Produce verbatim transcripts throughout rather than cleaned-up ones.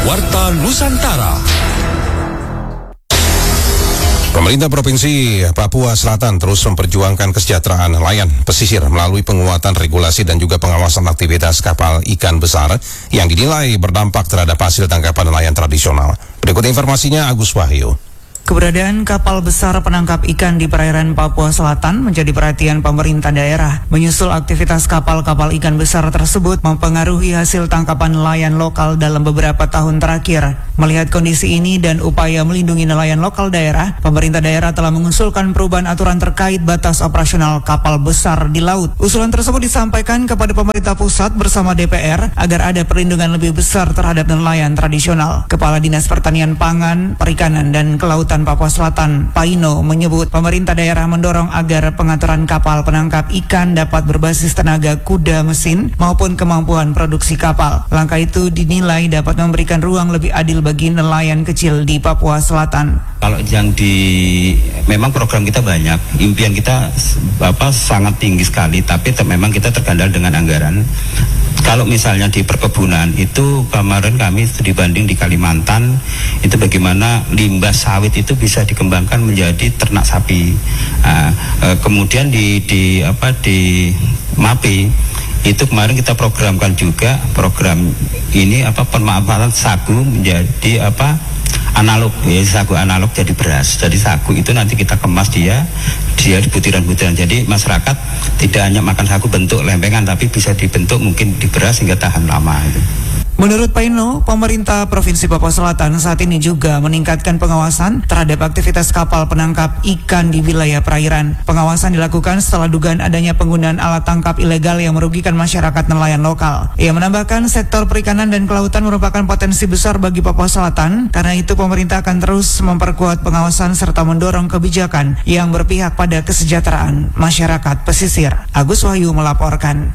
Warta Nusantara. Pemerintah Provinsi Papua Selatan terus memperjuangkan kesejahteraan nelayan pesisir melalui penguatan regulasi dan juga pengawasan aktivitas kapal ikan besar yang dinilai berdampak terhadap hasil tangkapan nelayan tradisional. Berikut informasinya, Agus Wahyu. Keberadaan kapal besar penangkap ikan di perairan Papua Selatan menjadi perhatian pemerintah daerah. Menyusul aktivitas kapal-kapal ikan besar tersebut mempengaruhi hasil tangkapan nelayan lokal dalam beberapa tahun terakhir. Melihat kondisi ini dan upaya melindungi nelayan lokal daerah, pemerintah daerah telah mengusulkan perubahan aturan terkait batas operasional kapal besar di laut. Usulan tersebut disampaikan kepada pemerintah pusat bersama D P R agar ada perlindungan lebih besar terhadap nelayan tradisional. Kepala Dinas Pertanian Pangan, Perikanan, dan Kelautan Papua Selatan, Paino, menyebut pemerintah daerah mendorong agar pengaturan kapal penangkap ikan dapat berbasis tenaga kuda mesin maupun kemampuan produksi kapal. Langkah itu dinilai dapat memberikan ruang lebih adil bagi nelayan kecil di Papua Selatan. Kalau yang di memang program kita banyak, impian kita apa sangat tinggi sekali, tapi te, memang kita terkendala dengan anggaran. Kalau misalnya di perkebunan itu kemarin kami dibanding di Kalimantan itu bagaimana limbah sawit itu bisa dikembangkan menjadi ternak sapi. Nah, e, kemudian di di apa di MAPI itu kemarin kita programkan juga program ini apa pemanfaatan sagu menjadi apa analog, ya, sagu analog jadi beras. Jadi sagu itu nanti kita kemas dia dia di butiran-butiran. Jadi masyarakat tidak hanya makan sagu bentuk lempengan, tapi bisa dibentuk mungkin di beras sehingga tahan lama itu. Menurut Paino, pemerintah Provinsi Papua Selatan saat ini juga meningkatkan pengawasan terhadap aktivitas kapal penangkap ikan di wilayah perairan. Pengawasan dilakukan setelah dugaan adanya penggunaan alat tangkap ilegal yang merugikan masyarakat nelayan lokal. Ia menambahkan sektor perikanan dan kelautan merupakan potensi besar bagi Papua Selatan, karena itu pemerintah akan terus memperkuat pengawasan serta mendorong kebijakan yang berpihak pada kesejahteraan masyarakat pesisir. Agus Wahyu melaporkan.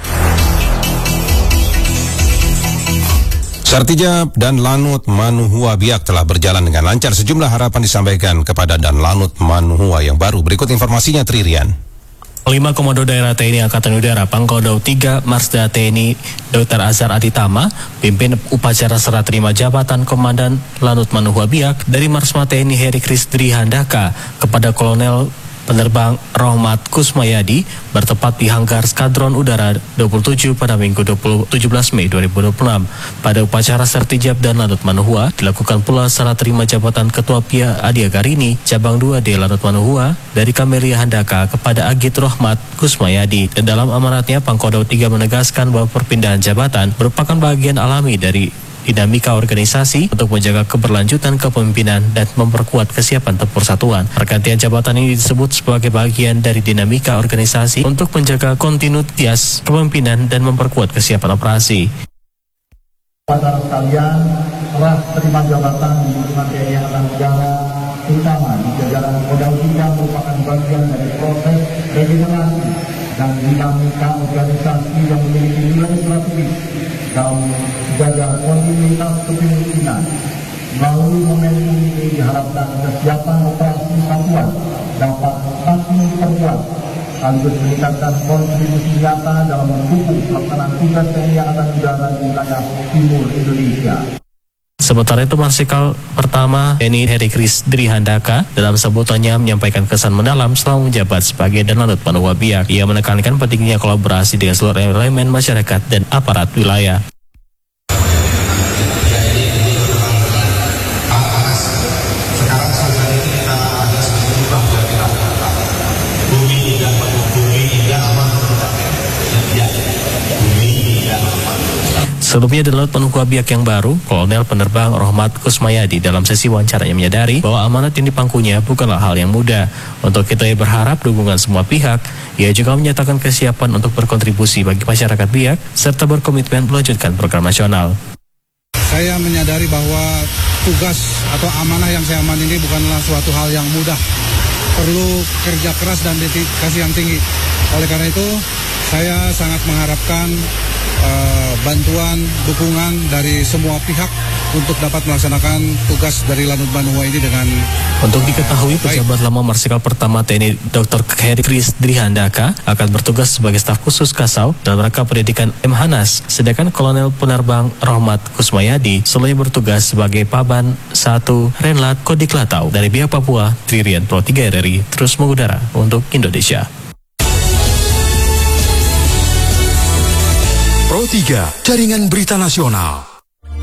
Sartijab dan Lanut Manuhua Biak telah berjalan dengan lancar. Sejumlah harapan disampaikan kepada dan Lanut Manuhua yang baru. Berikut informasinya, Tririan. Lima Komando Daerah T N I Angkatan Udara Pangkodam tiga Marsda T N I Doktor Azhar Aditama pimpin upacara serah terima jabatan Komandan Lanut Manuhua Biak dari Marsma T N I Heri Krisdri Handaka kepada Kolonel Penerbang Rohmat Kusmayadi bertepat di Hanggar Skadron Udara dua puluh tujuh pada Minggu tujuh belas Mei dua ribu dua puluh enam. Pada upacara Sartijab dan Lanut Manuhua dilakukan pula serah terima jabatan Ketua P I A Adiagarini Cabang dua D Lanut Manuhua dari Kamelia Handaka kepada Agit Rohmat Kusmayadi. Dan dalam amanatnya Pangkodam tiga menegaskan bahwa perpindahan jabatan merupakan bagian alami dari dinamika organisasi untuk menjaga keberlanjutan kepemimpinan dan memperkuat kesiapan tempur satuan. Pergantian jabatan ini disebut sebagai bagian dari dinamika organisasi untuk menjaga kontinuitas kepemimpinan dan memperkuat kesiapan operasi. Saudara sekalian, telah terima jabatan di Marsma T N I Angkatan Udara, terutama di jajaran Kodam tiga merupakan bagian dari proses regenerasi dan dinamika organisasi yang memiliki nilai strategis dalam menjaga kontinuitas kepemimpinan. Melalui momentum ini diharapkan kesiapan operasi satuan dapat semakin diperkuat, sekaligus meningkatkan kontribusi nyata dalam mendukung pelaksanaan tugas T N I Angkatan Udara di wilayah timur Indonesia. Sementara itu, Marsikal Pertama T N I Heri Krisdri Handaka dalam sebutannya menyampaikan kesan mendalam selama menjabat sebagai dan Lanut Manuhua Biak. Ia menekankan pentingnya kolaborasi dengan seluruh elemen masyarakat dan aparat wilayah. Sebelumnya, Lanut Manuhua Biak yang baru, Kolonel Penerbang Rohmat Kusmayadi dalam sesi wawancaranya menyadari bahwa amanat yang dipangkunya bukanlah hal yang mudah. Untuk kita berharap dukungan semua pihak. Ia juga menyatakan kesiapan untuk berkontribusi bagi masyarakat Biak serta berkomitmen melanjutkan program nasional. Saya menyadari bahwa tugas atau amanah yang saya aman ini bukanlah suatu hal yang mudah. Perlu kerja keras dan dedikasi yang tinggi. Oleh karena itu, saya sangat mengharapkan uh, bantuan, dukungan dari semua pihak untuk dapat melaksanakan tugas dari Lanut Manua ini dengan Untuk diketahui, pejabat lama Marsikal Pertama T N I Doktor Heri Kris Drihandaka akan bertugas sebagai staf khusus Kasau dalam rangka pendidikan M. Hanas, sedangkan Kolonel Penerbang Rohmat Kusmayadi selalu bertugas sebagai Paban satu Renlat Kodik Latau. Dari pihak Papua, Tririan Pro tiga R R I terus mengudara untuk Indonesia. Pro tiga, Jaringan Berita Nasional.